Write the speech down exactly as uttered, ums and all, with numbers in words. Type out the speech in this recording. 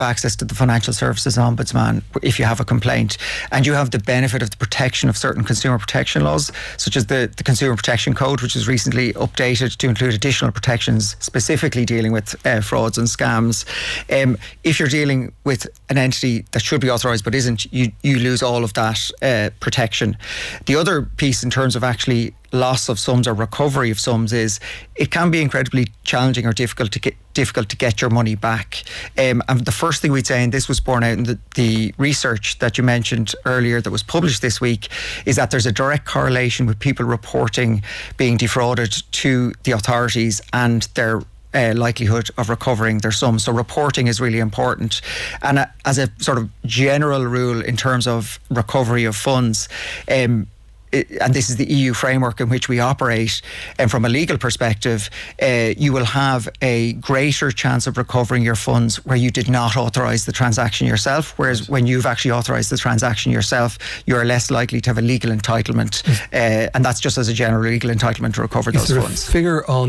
access to the Financial Services Ombudsman if you have a complaint, and you have the benefit of the protection of certain consumer protection laws, such as the, the Consumer Protection Code, which was recently updated to include additional protections specifically dealing with uh, frauds and scams. Um, if you're dealing with an entity that should be authorised but isn't, you, you lose all of that uh, protection. The other piece in terms of actually loss of sums or recovery of sums is it can be incredibly challenging or difficult to get difficult to get your money back. Um, and the first thing we'd say, and this was borne out in the, the research that you mentioned earlier that was published this week, is that there's a direct correlation with people reporting being defrauded to the authorities and their Uh, likelihood of recovering their sums. So reporting is really important. And uh, as a sort of general rule in terms of recovery of funds, um, it, and this is the E U framework in which we operate, and from a legal perspective, uh, you will have a greater chance of recovering your funds where you did not authorise the transaction yourself, whereas when you've actually authorised the transaction yourself, you're less likely to have a legal entitlement. Mm. Uh, and that's just as a general legal entitlement to recover Is those there funds. A figure on